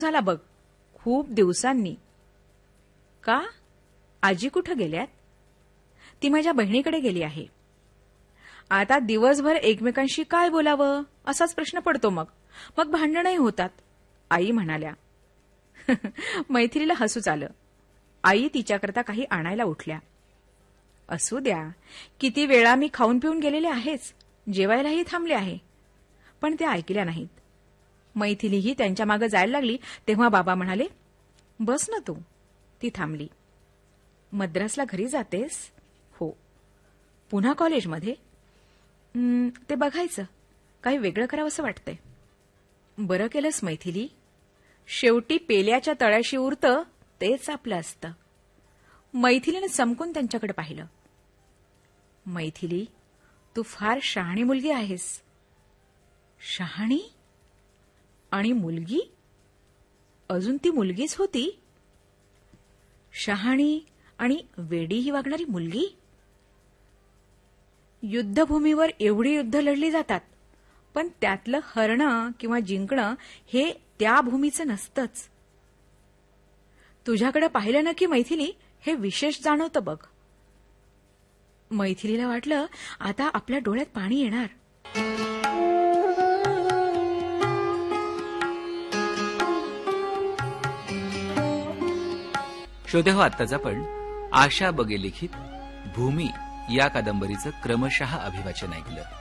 झाला बघ, खूप दिवसांनी. का? आजी कुठं गेल्यात? ती माझ्या बहिणीकडे गेली आहे. आता दिवसभर एकमेकांशी काय बोलावं असाच प्रश्न पडतो. मग भांडणही होतात, आई म्हणाल्या. मैथिलीला हसूच आलं. आई तिच्याकरता काही आणायला उठल्या. असू द्या, किती वेळा मी खाऊन पिऊन गेलेले आहेच, जेवायलाही थांबले आहे. पण त्या ऐकल्या नाहीत. मैथिलीही त्यांच्या मागे जायला लागली तेव्हा बाबा म्हणाले, बस ना तू. ती थांबली. मद्रासला घरी जातेस? हो. पुन्हा कॉलेजमध्ये? ते बघायचं, काही वेगळं करावंसं वाटतंय. बरं केलंस मैथिली. शेवटी पेल्याच्या तळ्याशी उरतं तेच आपलं असतं. मैथिलीने चमकून त्यांच्याकडे पाहिलं. मैथिली, तू फार शहाणी मुलगी आहेस. शहाणी? आणि मुलगी? अजून ती मुलगीच होती. शहाणी आणि वेडीही वागणारी मुलगी. युद्धभूमीवर एवढी युद्ध लढली जातात, पण त्यातलं हरणं किंवा जिंकणं हे त्या भूमीचं नसतंच. तुझ्याकडे पाहिलं ना की मैथिली, हे विशेष जाणवतं बघ. मैथिलीला वाटलं आता आपल्या डोळ्यात पाणी येणार. श्रोते हो, आत्ताच आपण आशा बगे लिखित भूमी या कादंबरीचं क्रमशः अभिवाचन ऐकलं.